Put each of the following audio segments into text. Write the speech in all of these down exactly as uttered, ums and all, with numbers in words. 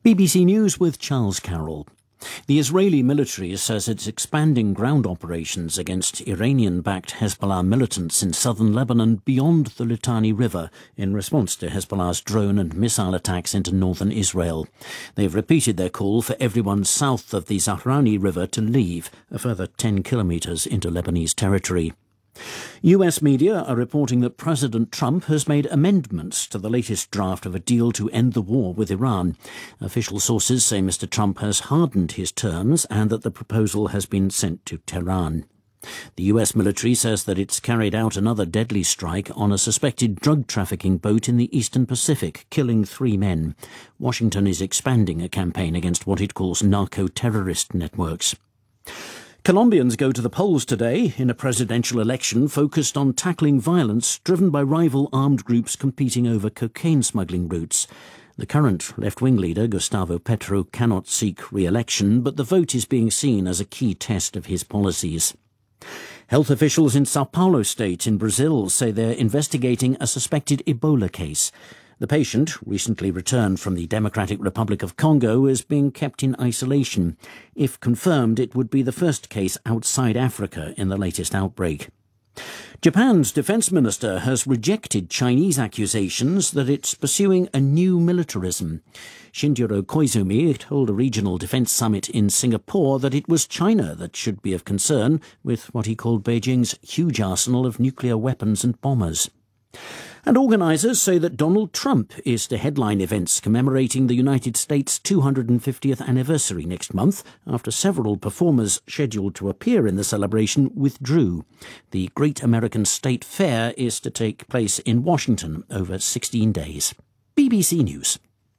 B B C News with Charles Carroll. The Israeli military says it's expanding ground operations against Iranian-backed Hezbollah militants in southern Lebanon beyond the Litani River in response to Hezbollah's drone and missile attacks into northern Israel. They've repeated their call for everyone south of the Zahrani River to leave, a further ten kilometres into Lebanese territory. U S media are reporting that President Trump has made amendments to the latest draft of a deal to end the war with Iran. Official sources say Mister Trump has hardened his terms and that the proposal has been sent to Tehran. The U S military says that it's carried out another deadly strike on a suspected drug trafficking boat in the Eastern Pacific, killing three men. Washington is expanding a campaign against what it calls narco-terrorist networks. Colombians go to the polls today in a presidential election focused on tackling violence driven by rival armed groups competing over cocaine smuggling routes. The current left-wing leader, Gustavo Petro, cannot seek re-election, but the vote is being seen as a key test of his policies. Health officials in Sao Paulo state in Brazil say they're investigating a suspected Ebola case. The patient, recently returned from the Democratic Republic of Congo, is being kept in isolation. If confirmed, it would be the first case outside Africa in the latest outbreak. Japan's defense minister has rejected Chinese accusations that it's pursuing a new militarism. Shinjiro Koizumi told a regional defense summit in Singapore that it was China that should be of concern with what he called Beijing's huge arsenal of nuclear weapons and bombers. And organisers say that Donald Trump is to headline events commemorating the United States' two hundred fiftieth anniversary next month, after several performers scheduled to appear in the celebration withdrew. The Great American State Fair is to take place in Washington over sixteen days. B B C News.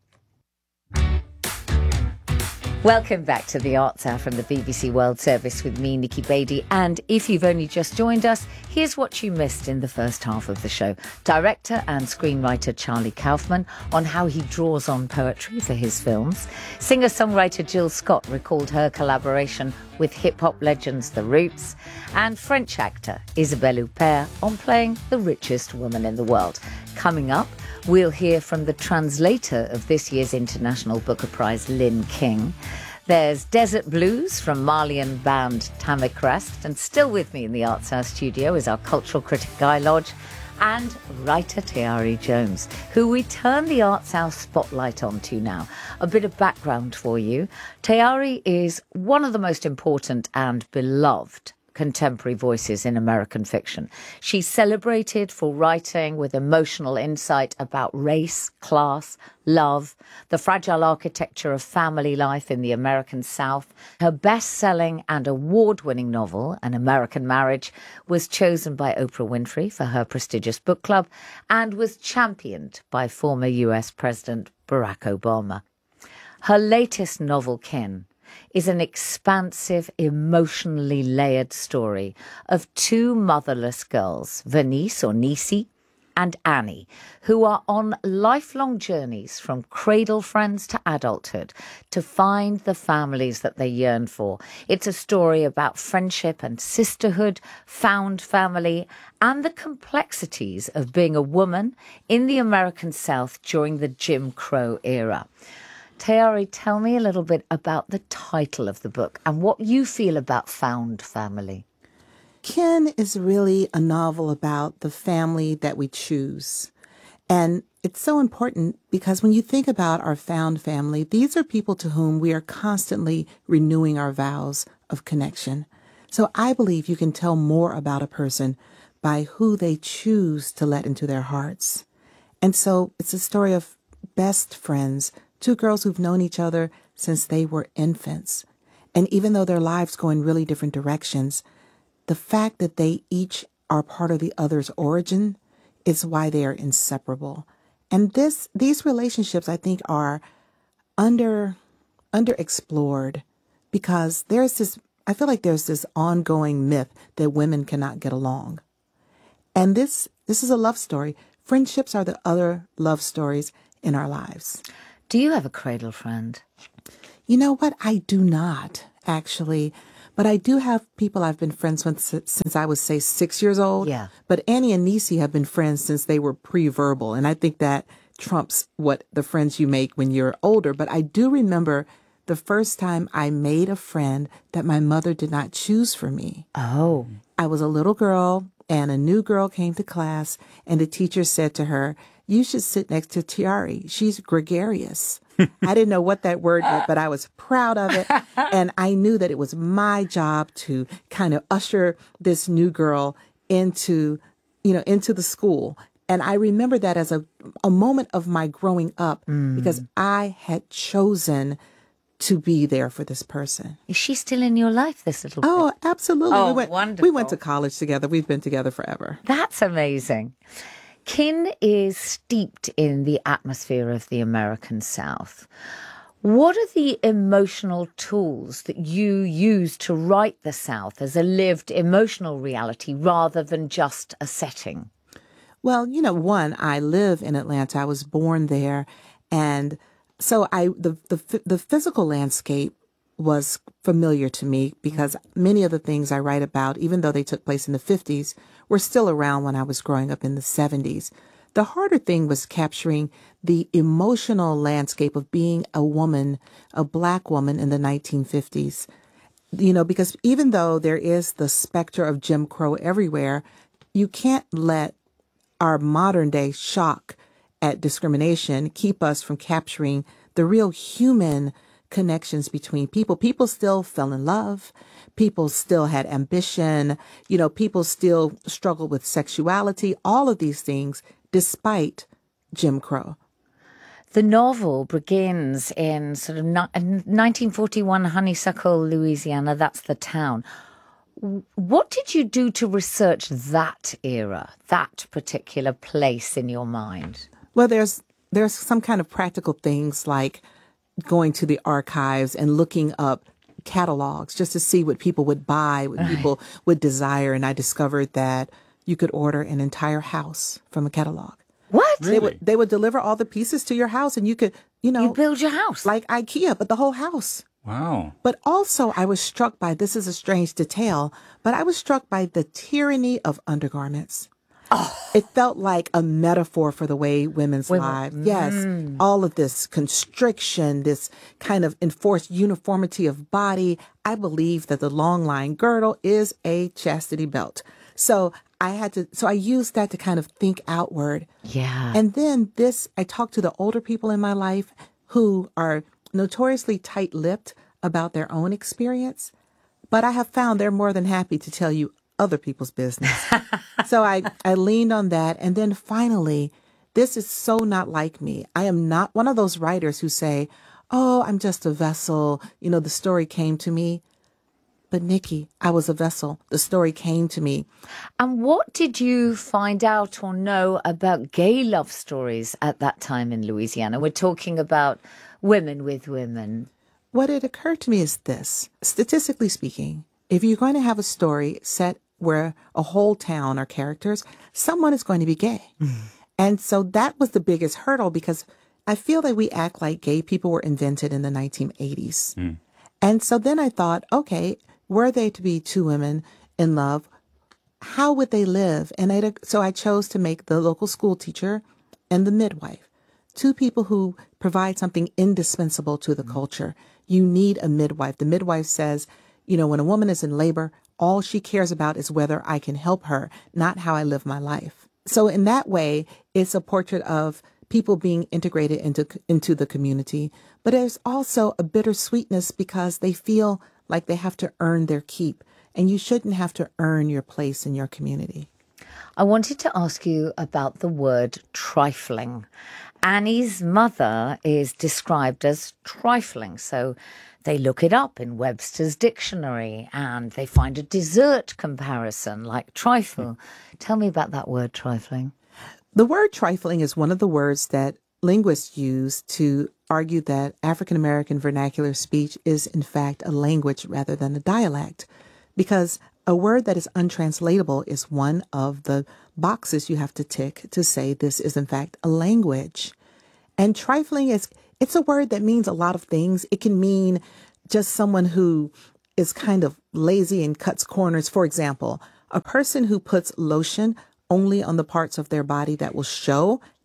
Welcome back to the Arts Hour from the B B C World Service with me, Nikki Beattie. And if you've only just joined us, here's what you missed in the first half of the show. Director and screenwriter Charlie Kaufman on how he draws on poetry for his films. Singer-songwriter Jill Scott recalled her collaboration with hip-hop legends The Roots. And French actor Isabelle Huppert on playing the richest woman in the world. Coming up, we'll hear from the translator of this year's International Booker Prize, Lynn King. There's Desert Blues from Malian band Tamik Crest. And still with me in the Arts House studio is our cultural critic Guy Lodge and writer Tayari Jones, who we turn the Arts House spotlight on to now. A bit of background for you. Tayari is one of the most important and beloved contemporary voices in American fiction. She's celebrated for writing with emotional insight about race, class, love, the fragile architecture of family life in the American South. Her best-selling and award-winning novel, An American Marriage, was chosen by Oprah Winfrey for her prestigious book club and was championed by former U S President Barack Obama. Her latest novel, Kin, is an expansive, emotionally layered story of two motherless girls, Venice or Nisi and Annie, who are on lifelong journeys from cradle friends to adulthood to find the families that they yearn for. It's a story about friendship and sisterhood, found family, and the complexities of being a woman in the American South during the Jim Crow era. Tayari, tell me a little bit about the title of the book and what you feel about found family. Kin is really a novel about the family that we choose. And it's so important because when you think about our found family, these are people to whom we are constantly renewing our vows of connection. So I believe you can tell more about a person by who they choose to let into their hearts. And so it's a story of best friends, two girls who've known each other since they were infants. And even though their lives go in really different directions, the fact that they each are part of the other's origin is why they are inseparable. And this, these relationships, I think, are under, underexplored because there's this, I feel like there's this ongoing myth that women cannot get along. And this, this is a love story. Friendships are the other love stories in our lives. Do you have a cradle friend? You know what? I do not, actually. But I do have people I've been friends with since I was, say, six years old. Yeah. But Annie and Nisi have been friends since they were pre-verbal. And I think that trumps what the friends you make when you're older. But I do remember the first time I made a friend that my mother did not choose for me. Oh. I was a little girl, and a new girl came to class, and the teacher said to her, "You should sit next to Tiari. She's gregarious." I didn't know what that word meant, but I was proud of it. And I knew that it was my job to kind of usher this new girl into, you know, into the school. And I remember that as a, a moment of my growing up mm. because I had chosen to be there for this person. Is she still in your life, this little Oh, bit? absolutely. Oh, we went, wonderful. We went to college together. We've been together forever. That's amazing. Kin is steeped in the atmosphere of the American South. What are the emotional tools that you use to write the South as a lived emotional reality rather than just a setting? Well, you know, one, I live in Atlanta. I was born there. And so I the the, the physical landscape was familiar to me because many of the things I write about, even though they took place in the fifties, were still around when I was growing up in the seventies. The harder thing was capturing the emotional landscape of being a woman, a Black woman in the nineteen fifties. You know, because even though there is the specter of Jim Crow everywhere, you can't let our modern day shock at discrimination keep us from capturing the real human connections between people. People still fell in love. People still had ambition. You know, people still struggled with sexuality, all of these things, despite Jim Crow. The novel begins in sort of nineteen forty-one, Honeysuckle, Louisiana. That's the town. What did you do to research that era, that particular place in your mind? Well, there's there's some kind of practical things like going to the archives and looking up catalogs just to see what people would buy, what right. people would desire. And I discovered that you could order an entire house from a catalog. What? Really? They would they would deliver all the pieces to your house and you could, you know. You build your house. Like IKEA, but the whole house. Wow. But also I was struck by, this is a strange detail, but I was struck by the tyranny of undergarments. Oh. It felt like a metaphor for the way women's Women. lives. Mm. Yes. All of this constriction, this kind of enforced uniformity of body. I believe that the long line girdle is a chastity belt. So I had to, so I used that to kind of think outward. Yeah. And then this, I talked to the older people in my life who are notoriously tight-lipped about their own experience. But I have found they're more than happy to tell you other people's business. So I, I leaned on that. And then finally, this is so not like me. I am not one of those writers who say, oh, I'm just a vessel. You know, the story came to me. But Nikki, I was a vessel. The story came to me. And what did you find out or know about gay love stories at that time in Louisiana? We're talking about women with women. What had occurred to me is this. Statistically speaking, if you're going to have a story set where a whole town are characters, someone is going to be gay. Mm. And so that was the biggest hurdle because I feel that we act like gay people were invented in the nineteen eighties. Mm. And so then I thought, okay, were they to be two women in love, how would they live? And I, so I chose to make the local school teacher and the midwife, two people who provide something indispensable to the mm. culture. You need a midwife. The midwife says, you know, when a woman is in labor, all she cares about is whether I can help her, not how I live my life. So in that way, it's a portrait of people being integrated into into the community. But there's also a bittersweetness because they feel like they have to earn their keep. And you shouldn't have to earn your place in your community. I wanted to ask you about the word trifling. Annie's mother is described as trifling. So they look it up in Webster's dictionary and they find a dessert comparison like trifle. Tell me about that word trifling. The word trifling is one of the words that linguists use to argue that African-American vernacular speech is in fact a language rather than a dialect, because a word that is untranslatable is one of the boxes you have to tick to say this is in fact a language. And trifling is, it's a word that means a lot of things. It can mean just someone who is kind of lazy and cuts corners. For example, a person who puts lotion only on the parts of their body that will show,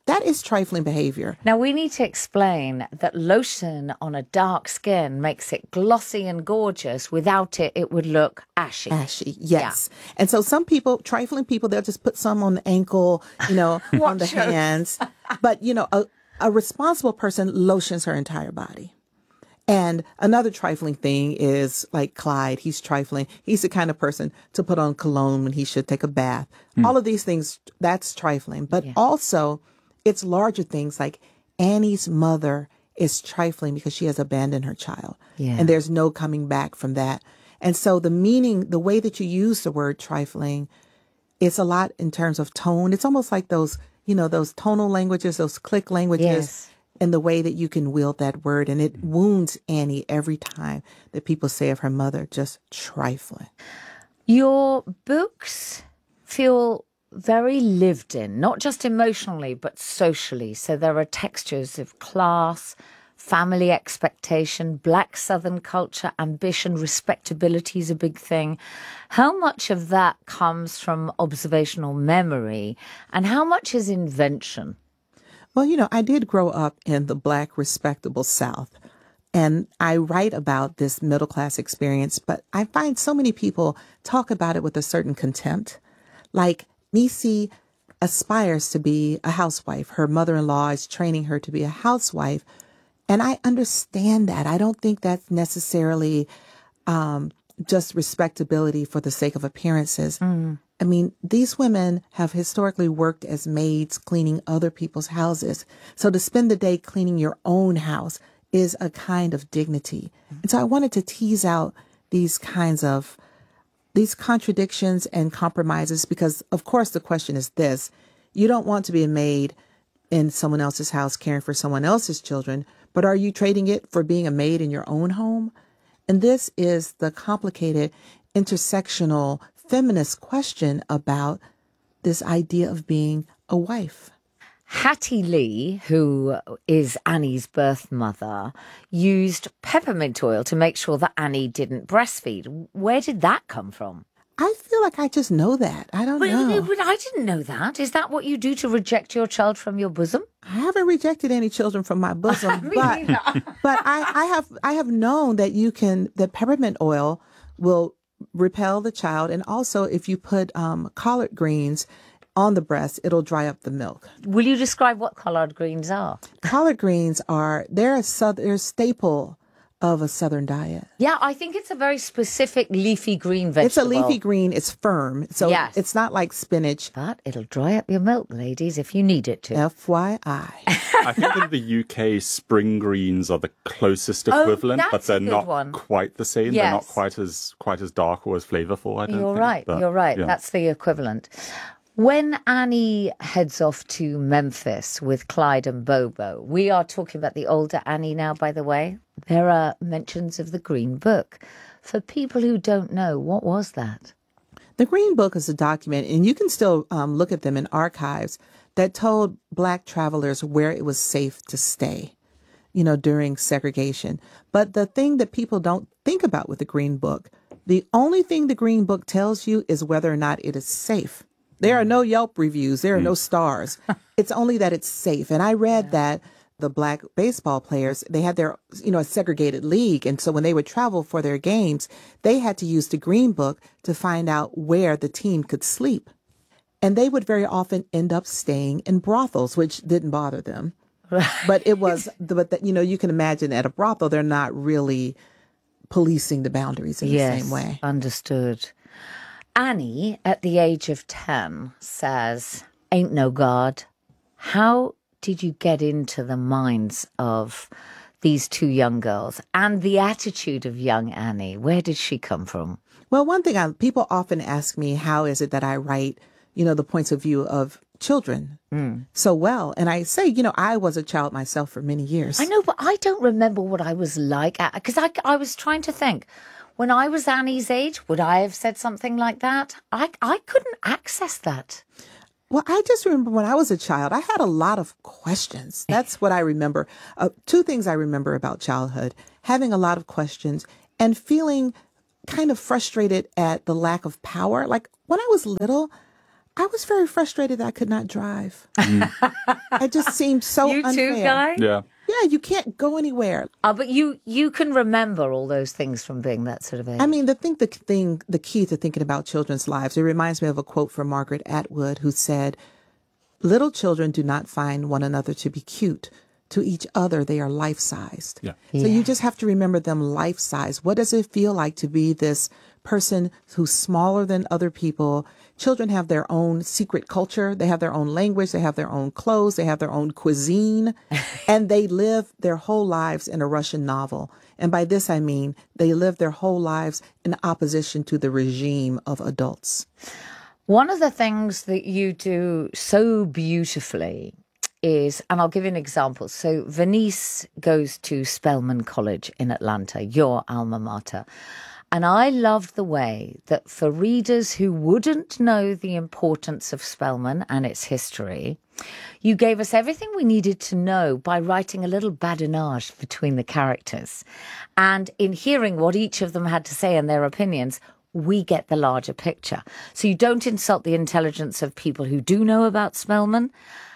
that is trifling behavior. Now, we need to explain that lotion on a dark skin makes it glossy and gorgeous. Without it, it would look ashy. Ashy, yes. Yeah. And so some people, trifling people, they'll just put some on the ankle, you know, on the hands. But, you know, a, a responsible person lotions her entire body. And another trifling thing is like Clyde. He's trifling. He's the kind of person to put on cologne when he should take a bath. Mm. All of these things, that's trifling. But yeah. also, it's larger things like Annie's mother is trifling because she has abandoned her child. Yeah. And there's no coming back from that. And so the meaning, the way that you use the word trifling, it's a lot in terms of tone. It's almost like those, you know, those tonal languages, those click languages. Yes. And the way that you can wield that word. And it wounds Annie every time that people say of her mother, just trifling. Your books feel very lived in, not just emotionally, but socially. So there are textures of class, family expectation, Black Southern culture, ambition, respectability is a big thing. How much of that comes from observational memory and how much is invention? Well, you know, I did grow up in the Black, respectable South, and I write about this middle-class experience, but I find so many people talk about it with a certain contempt. Like, Niecy aspires to be a housewife. Her mother-in-law is training her to be a housewife, and I understand that. I don't think that's necessarily um, just respectability for the sake of appearances. Mm. I mean, these women have historically worked as maids cleaning other people's houses. So to spend the day cleaning your own house is a kind of dignity. And so I wanted to tease out these kinds of, these contradictions and compromises because, of course, the question is this. You don't want to be a maid in someone else's house caring for someone else's children, but are you trading it for being a maid in your own home? And this is the complicated intersectional feminist question about this idea of being a wife. Hattie Lee, who is Annie's birth mother, used peppermint oil to make sure that Annie didn't breastfeed. Where did that come from? I feel like I just know that. I don't but, know. But I didn't know that. Is that what you do to reject your child from your bosom? I haven't rejected any children from my bosom, but but I, I have I have known that you can that peppermint oil will repel the child, and also if you put um, collard greens on the breast, it'll dry up the milk. Will you describe what collard greens are? Collard greens are they're a southern they're a staple of a Southern diet. Yeah, I think it's a very specific leafy green vegetable. It's a leafy green. It's firm, so yes. It's not like spinach. But it'll dry up your milk, ladies, if you need it to. F Y I. I think in the U K, spring greens are the closest equivalent, oh, but they're not one. quite the same. Yes. They're not quite as quite as dark or as flavorful. I don't You're think. right. But, you're right. Yeah. That's the equivalent. When Annie heads off to Memphis with Clyde and Bobo, we are talking about the older Annie now, by the way. There are mentions of the Green Book. For people who don't know, what was that? The Green Book is a document, and you can still um, look at them in archives, that told Black travelers where it was safe to stay, you know, during segregation. But the thing that people don't think about with the Green Book, the only thing the Green Book tells you is whether or not it is safe. There are no Yelp reviews. There are no stars. It's only that it's safe. And I read yeah. that the Black baseball players, they had their, you know, a segregated league. And so when they would travel for their games, they had to use the Green Book to find out where the team could sleep. And they would very often end up staying in brothels, which didn't bother them. Right. But it was, but that, you know, you can imagine at a brothel, they're not really policing the boundaries in yes, the same way. Understood. Annie, at the age of ten, says, "Ain't no God." How did you get into the minds of these two young girls and the attitude of young Annie? Where did she come from? Well, one thing I, people often ask me, how is it that I write, you know, the points of view of children mm. so well? And I say, you know, I was a child myself for many years. I know, but I don't remember what I was like, because I, I was trying to think. When I was Annie's age, would I have said something like that? I, I couldn't access that. Well, I just remember when I was a child, I had a lot of questions. That's what I remember. Uh, two things I remember about childhood, having a lot of questions and feeling kind of frustrated at the lack of power. Like when I was little, I was very frustrated that I could not drive. It just seemed so You unfair. too, Guy? Yeah. Yeah, you can't go anywhere. Oh, but you you can remember all those things from being that sort of age. I mean, the thing, the thing, the key to thinking about children's lives, it reminds me of a quote from Margaret Atwood, who said, "Little children do not find one another to be cute. To each other, they are life-sized." Yeah. So you just have to remember them life-sized. What does it feel like to be this person who's smaller than other people? Children have their own secret culture. They have their own language. They have their own clothes. They have their own cuisine. And they live their whole lives in a Russian novel. And by this, I mean they live their whole lives in opposition to the regime of adults. One of the things that you do so beautifully is, and I'll give you an example. So Venice goes to Spelman College in Atlanta, your alma mater. And I loved the way that for readers who wouldn't know the importance of Spelman and its history, you gave us everything we needed to know by writing a little badinage between the characters. And in hearing what each of them had to say and their opinions, we get the larger picture. So you don't insult the intelligence of people who do know about Spelman.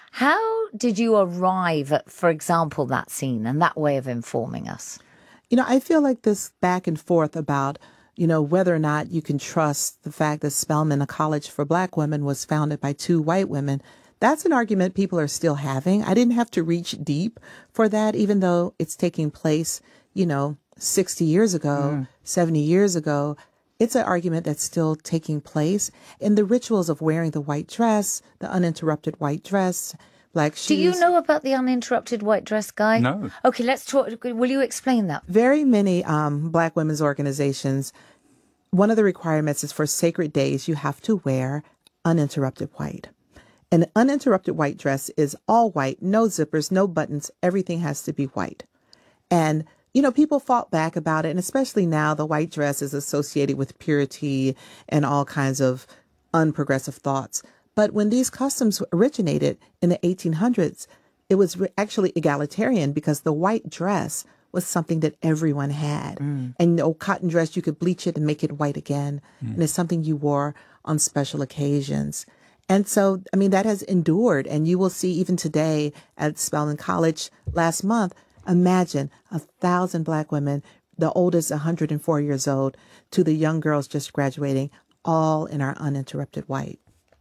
How did you arrive at, for example, that scene and that way of informing us? You know, I feel like this back and forth about, you know, whether or not you can trust the fact that Spelman, a college for black women, was founded by two white women. That's an argument people are still having. I didn't have to reach deep for that, even though it's taking place, you know, sixty years ago, mm. seventy years ago. It's an argument that's still taking place. And the rituals of wearing the white dress, the uninterrupted white dress, black shoes. Do you know about the uninterrupted white dress, Guy? No. Okay, let's talk. Will you explain that? Very many um, black women's organizations, one of the requirements is for sacred days, you have to wear uninterrupted white. An uninterrupted white dress is all white, no zippers, no buttons. Everything has to be white. And, you know, people fought back about it. And especially now, the white dress is associated with purity and all kinds of unprogressive thoughts. But when these customs originated in the eighteen hundreds, it was re- actually egalitarian because the white dress was something that everyone had. Mm. And no cotton dress, you could bleach it and make it white again. Mm. And it's something you wore on special occasions. And so, I mean, that has endured. And you will see even today at Spelman College last month, imagine a thousand black women, the oldest one hundred four years old, to the young girls just graduating, all in our uninterrupted white.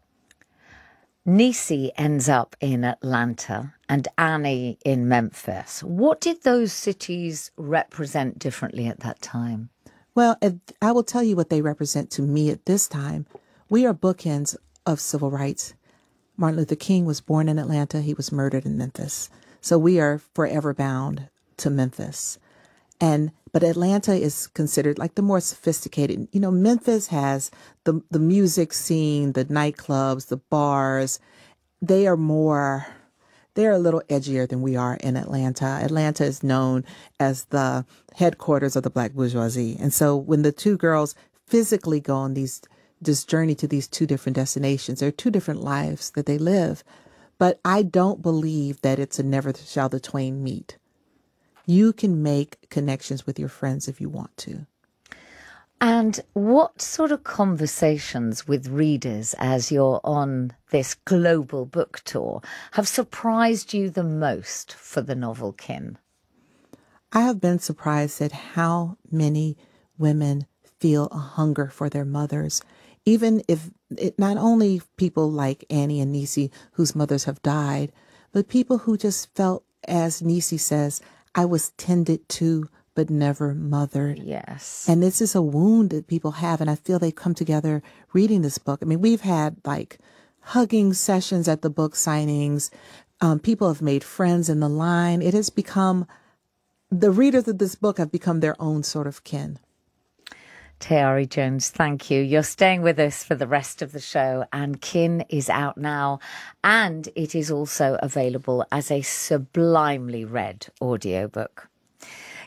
Niecy ends up in Atlanta and Annie in Memphis. What did those cities represent differently at that time? Well, I will tell you what they represent to me at this time. We are bookends of civil rights. Martin Luther King was born in Atlanta. He was murdered in Memphis. So we are forever bound to Memphis. And but Atlanta is considered like the more sophisticated. You know, Memphis has the the music scene, the nightclubs, the bars. They are more, they're a little edgier than we are in Atlanta. Atlanta is known as the headquarters of the black bourgeoisie. And so when the two girls physically go on these this journey to these two different destinations, there are two different lives that they live. But I don't believe that it's a never shall the twain meet. You can make connections with your friends if you want to. And what sort of conversations with readers as you're on this global book tour have surprised you the most for the novel Kin? I have been surprised at how many women feel a hunger for their mothers, even if it not only people like Annie and Niecy whose mothers have died, but people who just felt, as Niecy says, I was tended to, but never mothered. Yes. And this is a wound that people have. And I feel they come together reading this book. I mean, we've had like hugging sessions at the book signings. Um, people have made friends in the line. It has become, the readers of this book have become their own sort of kin. Tayari Jones, thank you. You're staying with us for the rest of the show, and Kin is out now, and it is also available as a sublimely read audiobook.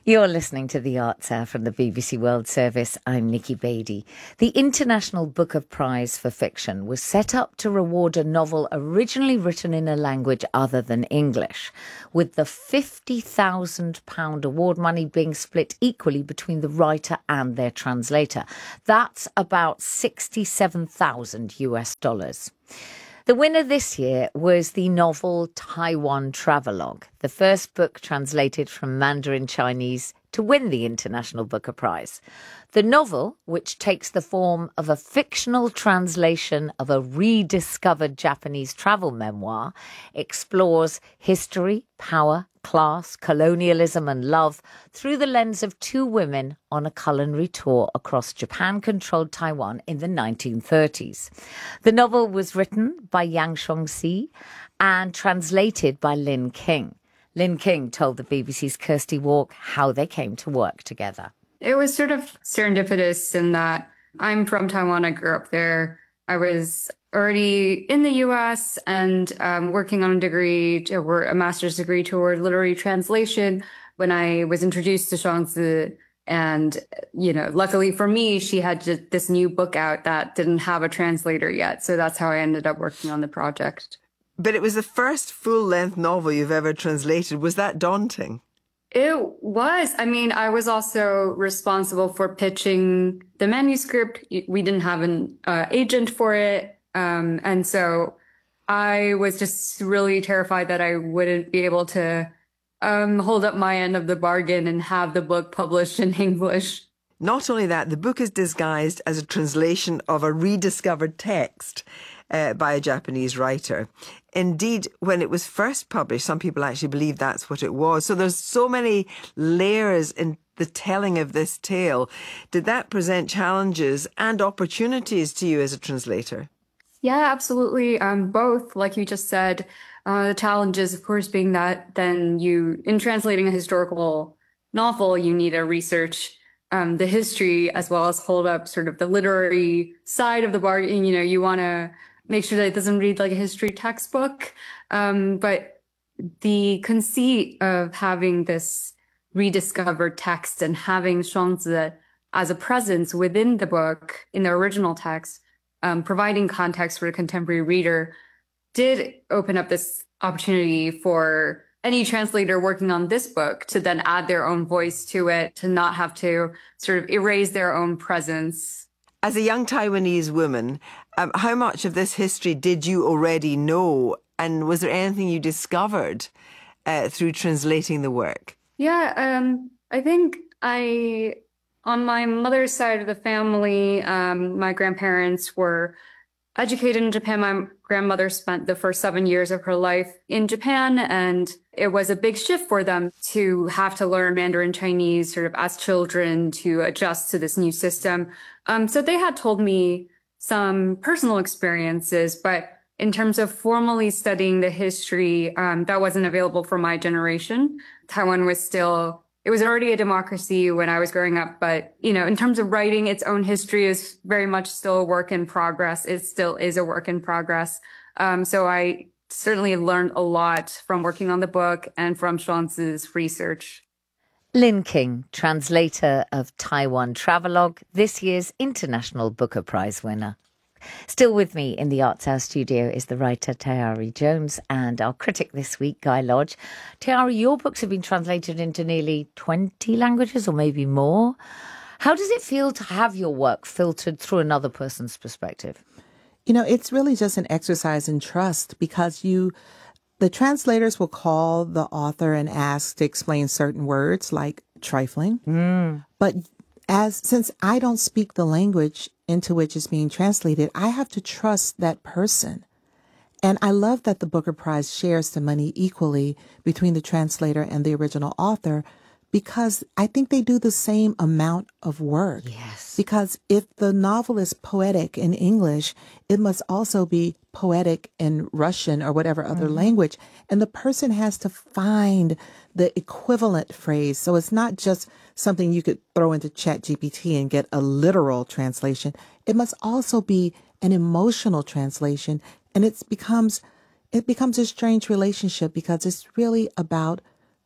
You're listening to The Arts Hour from the B B C World Service. I'm Nikki Beattie. The International Booker Prize for Fiction was set up to reward a novel originally written in a language other than English, with the fifty thousand pounds award money being split equally between the writer and their translator. That's about sixty-seven thousand US dollars. The winner this year was the novel Taiwan Travelogue, the first book translated from Mandarin Chinese to win the International Booker Prize. The novel, which takes the form of a fictional translation of a rediscovered Japanese travel memoir, explores history, power, class, colonialism and love through the lens of two women on a culinary tour across Japan-controlled Taiwan in the nineteen thirties. The novel was written by Yang Shongxi and translated by Lin King. Lin King told the B B C's Kirsty Walk how they came to work together. It was sort of serendipitous in that I'm from Taiwan. I grew up there. I was already in the U S and um, working on a degree, toward, a master's degree toward literary translation when I was introduced to Zhuangzi. And, you know, luckily for me, she had just this new book out that didn't have a translator yet. So that's how I ended up working on the project. But it was the first full-length novel you've ever translated. Was that daunting? It was. I mean, I was also responsible for pitching the manuscript. We didn't have an uh, agent for it. Um, and so I was just really terrified that I wouldn't be able to um, hold up my end of the bargain and have the book published in English. Not only that, the book is disguised as a translation of a rediscovered text uh, by a Japanese writer. Indeed, when it was first published, some people actually believe that's what it was. So there's so many layers in the telling of this tale. Did that present challenges and opportunities to you as a translator? Yeah, absolutely. Um, both, like you just said, uh, the challenges, of course, being that then you, in translating a historical novel, you need to research um, the history as well as hold up sort of the literary side of the bargain. You know, you want to make sure that it doesn't read like a history textbook. Um, but the conceit of having this rediscovered text and having Zhuangzi as a presence within the book in the original text, Um, providing context for a contemporary reader, did open up this opportunity for any translator working on this book to then add their own voice to it, to not have to sort of erase their own presence. As a young Taiwanese woman, um, how much of this history did you already know? And was there anything you discovered uh, through translating the work? Yeah, um, I think I... On my mother's side of the family, um, my grandparents were educated in Japan. My grandmother spent the first seven years of her life in Japan, and it was a big shift for them to have to learn Mandarin Chinese sort of as children to adjust to this new system. Um, so they had told me some personal experiences, but in terms of formally studying the history, um, that wasn't available for my generation. Taiwan was still... It was already a democracy when I was growing up, but, you know, in terms of writing its own history is very much still a work in progress. It still is a work in progress. Um, so I certainly learned a lot from working on the book and from Zhuangzi's research. Lin King, translator of Taiwan Travelogue, this year's International Booker Prize winner. Still with me in the Arts Hour studio is the writer Tayari Jones and our critic this week, Guy Lodge. Tayari, your books have been translated into nearly twenty languages or maybe more. How does it feel to have your work filtered through another person's perspective? You know, it's really just an exercise in trust because you, the translators will call the author and ask to explain certain words like trifling. Mm. But as since I don't speak the language into which it's being translated, I have to trust that person. And I love that the Booker Prize shares the money equally between the translator and the original author, because I think they do the same amount of work. Yes. Because if the novel is poetic in English, it must also be poetic in Russian or whatever other mm-hmm. language. And the person has to find the equivalent phrase. So it's not just something you could throw into ChatGPT and get a literal translation. It must also be an emotional translation. And it becomes, it becomes a strange relationship because it's really about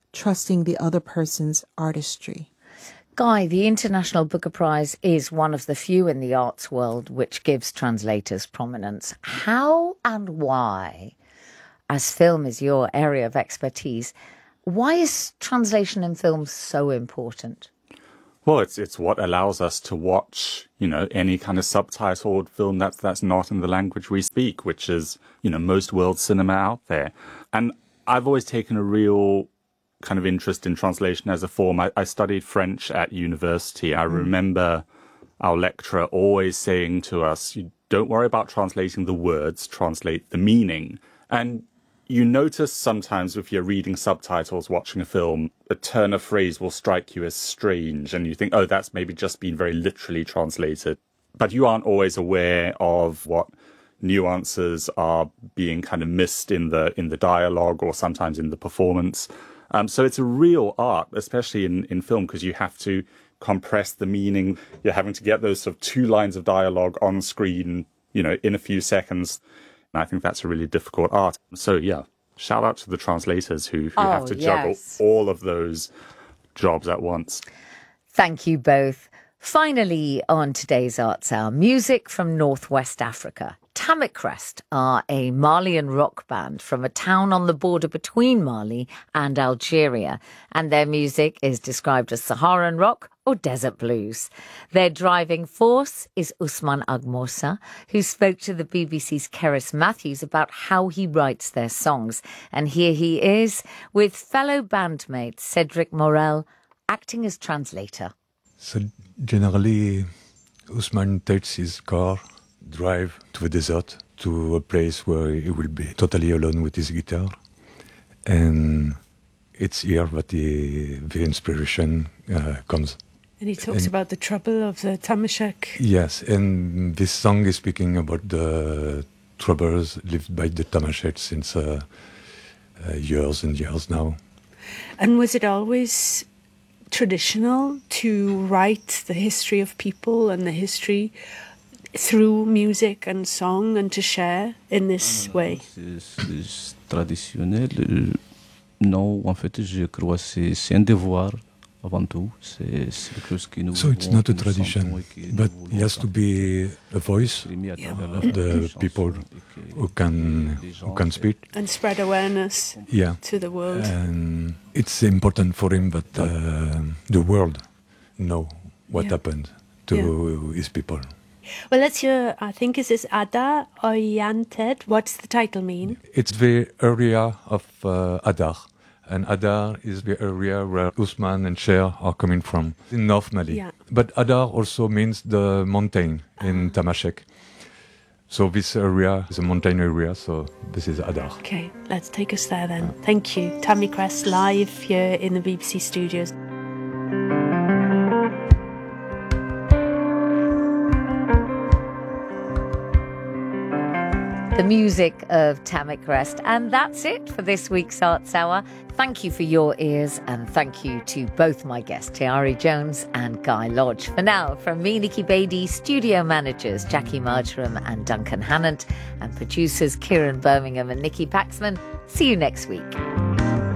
trusting the other person's artistry. Guy, the International Booker Prize is one of the few in the arts world which gives translators prominence. How and why, as film is your area of expertise, why is translation in film so important? Well, it's it's what allows us to watch, you know, any kind of subtitled film that's that's not in the language we speak, which is, you know, most world cinema out there. And I've always taken a real kind of interest in translation as a form. I, I studied French at university. I remember our lecturer always saying to us, you don't worry about translating the words, translate the meaning. And you notice sometimes if you're reading subtitles, watching a film, a turn of phrase will strike you as strange and you think, oh, that's maybe just been very literally translated. But you aren't always aware of what nuances are being kind of missed in the in the dialogue or sometimes in the performance. Um, so it's a real art, especially in, in film, because you have to compress the meaning. You're having to get those sort of two lines of dialogue on screen, you know, in a few seconds. And I think that's a really difficult art. So, yeah, shout out to the translators who, who Oh, have to yes. juggle all of those jobs at once. Thank you both. Finally, on today's Arts Hour, music from Northwest Africa. Tamik Crest are a Malian rock band from a town on the border between Mali and Algeria, and their music is described as Saharan rock or desert blues. Their driving force is Ousmane Agmoussa, who spoke to the B B C's Keris Matthews about how he writes their songs. And here he is with fellow bandmate Cedric Morel, acting as translator. So generally, Ousmane takes his car, drive to the desert, to a place where he will be totally alone with his guitar. And it's here that the, the inspiration uh, comes. And he talks And- about the trouble of the Tamashek. Yes, and this song is speaking about the troubles lived by the Tamashek since uh, uh, years and years now. And was it always traditional to write the history of people and the history through music and song and to share in this way? C'est- C'est traditionnel. Euh, Non, en fait, je crois que c'est c'est un devoir avant tout. C'est c'est quelque chose qui nous So it's vivons, not a que nous tradition, sentons et que nous but voulons he has to be a voice exprimer à travers of la- the les chansons people et que who can les gens who can speak. And spread awareness Yeah, to the world. and it's important for him that uh, the world know what Yeah. happened to his people. Well, let's hear, I think this is Ada Oriented. What's the title mean? It's the area of uh, Adar. And Adar is the area where Ousmane and Cher are coming from, in North Mali. Yeah. But Adar also means the mountain in Tamashek. So this area is a mountain area, so this is Adar. Okay, let's take us there then. Thank you. Tamik Crest live here in the B B C studios. The music of Tamik Crest. And that's it for this week's Arts Hour. Thank you for your ears and thank you to both my guests, Tiari Jones and Guy Lodge. For now, from me, Nikki Beattie, studio managers Jackie Marjoram and Duncan Hannant, and producers Kieran Birmingham and Nikki Paxman, see you next week.